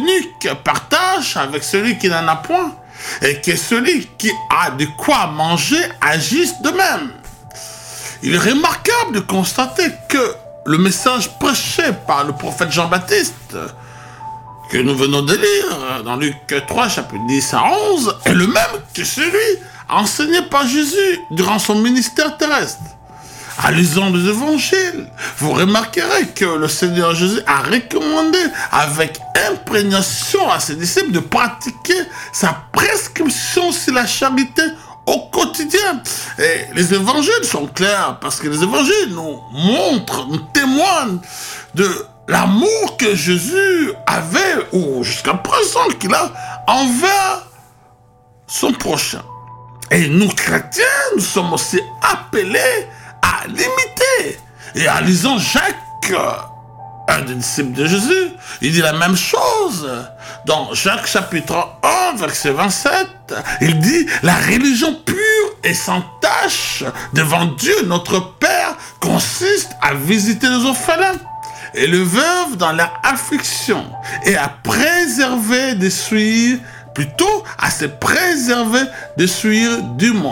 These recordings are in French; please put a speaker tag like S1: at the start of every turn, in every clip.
S1: tunique partage avec celui qui n'en a point, et que celui qui a de quoi manger agisse de même. Il est remarquable de constater que le message prêché par le prophète Jean-Baptiste, que nous venons de lire dans Luc 3, chapitre 10 à 11, est le même que celui enseigné par Jésus durant son ministère terrestre. En lisant les évangiles, vous remarquerez que le Seigneur Jésus a recommandé avec imprégnation à ses disciples de pratiquer sa prescription sur la charité au quotidien. Et les évangiles sont clairs parce que les évangiles nous montrent, nous témoignent de l'amour que Jésus avait, ou jusqu'à présent qu'il a, envers son prochain. Et nous, chrétiens, nous sommes aussi appelés à l'imiter. Et en lisant Jacques, un des disciples de Jésus, il dit la même chose. Dans Jacques chapitre 1, verset 27, il dit « La religion pure et sans tache devant Dieu, notre Père, consiste à visiter les orphelins et les veuves dans leur affliction et à préserver des souillures, plutôt à se préserver des souillures du monde. »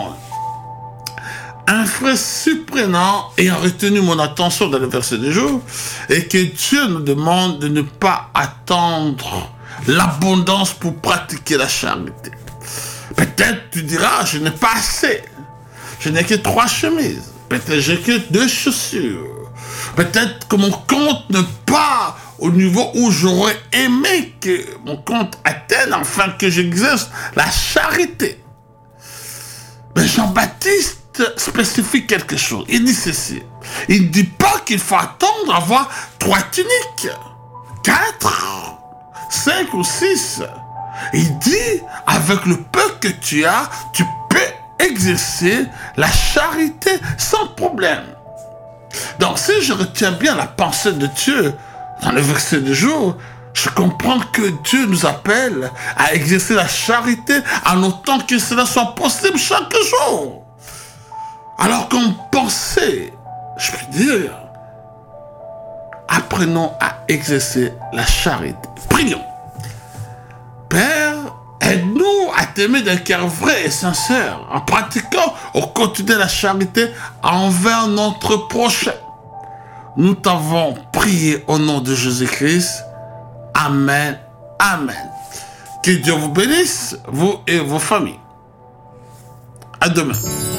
S1: Un frère surprenant ayant retenu mon attention dans le verset du jour et que Dieu nous demande de ne pas attendre l'abondance pour pratiquer la charité. Peut-être tu diras, je n'ai pas assez. Je n'ai que 3 chemises. Peut-être j'ai que 2 chaussures. Peut-être que mon compte n'est pas au niveau où j'aurais aimé que mon compte atteigne afin que j'exerce la charité. Mais Jean-Baptiste spécifie quelque chose. Il dit ceci. Il ne dit pas qu'il faut attendre avoir 3 tuniques, 4, 5 ou 6. Il dit, avec le peu que tu as, tu peux exercer la charité sans problème. Donc, si je retiens bien la pensée de Dieu dans le verset du jour, je comprends que Dieu nous appelle à exercer la charité en autant que cela soit possible chaque jour. Alors comme pensée, je peux dire, apprenons à exercer la charité. Prions. Père, aide-nous à t'aimer d'un cœur vrai et sincère, en pratiquant au quotidien la charité envers notre prochain. Nous t'avons prié au nom de Jésus-Christ. Amen. Amen. Que Dieu vous bénisse, vous et vos familles. À demain.